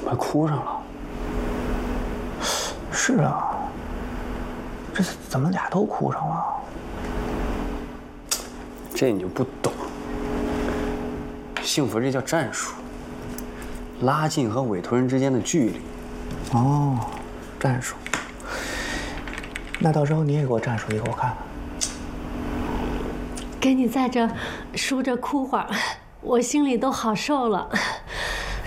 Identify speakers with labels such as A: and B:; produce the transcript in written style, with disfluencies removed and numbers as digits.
A: 么哭上了？
B: 是啊，这怎么俩都哭上了？
A: 这你就不懂。幸福这叫战术，拉近和委托人之间的距离。
B: 哦，战术。那到时候你也给我战术一个，我看看。
C: 给你在这输着哭会儿，我心里都好受了。